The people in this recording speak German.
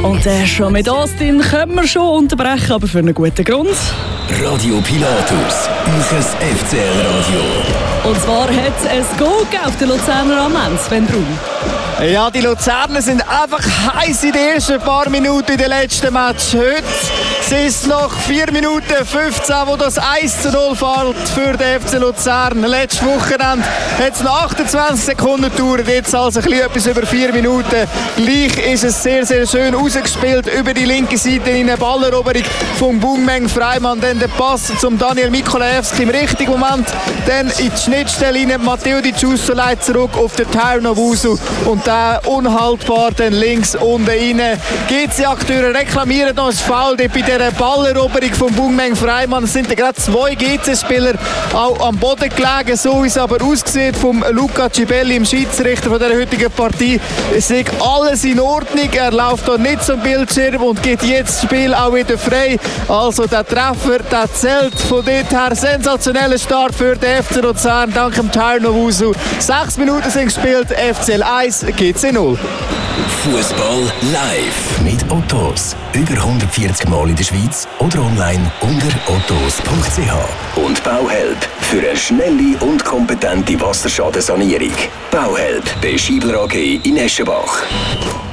Und schon mit Austin können wir schon unterbrechen, aber für einen guten Grund. Radio Pilatus, euer FCL-Radio. Und zwar hat es ein Goal auf der Luzerner Amend, Sven Braun. Ja, die Luzerner sind einfach heiß in den ersten paar Minuten in den letzten Match. Heute sind es noch 4 Minuten 15, wo das 1:0 fällt für den FC Luzern. Letztes Wochenende hat es noch 28 Sekunden gedauert, jetzt also etwas über 4 Minuten. Gleich ist es sehr, sehr schön rausgespielt über die linke Seite in eine Balleroberung von Bungmeng Freimann. Dann der Pass zum Daniel Mikolajewski im richtigen Moment. Dann in die Schnittstelle rein. Matteo Di Giusto leitet zurück auf den Tyron Owusu. Und der unhaltbar dann links unten rein. GC-Akteure reklamieren noch ein Foul bei dieser Balleroberung von Bungmeng Freimann. Es sind gerade 2 GC-Spieler auch am Boden gelegen. So wie es aber aussieht vom Luca Cibelli, im Schiedsrichter von der heutigen Partie. Es ist alles in Ordnung. Er läuft hier nicht zum Bildschirm und gibt jetzt das Spiel auch wieder frei. Also der Treffer, der zählt. Von dort her sensationeller Start für den FC Luzern. Dank dem Tyron Owusu. 6 Minuten sind gespielt. FCL 1, GC 0. Fußball live mit Ottos. Über 140 Mal in der Schweiz oder online unter ottos.ch. Und Bauhelp für eine schnelle und kompetente Wasserschadensanierung. Bauhelp bei Schiebler AG in Eschenbach.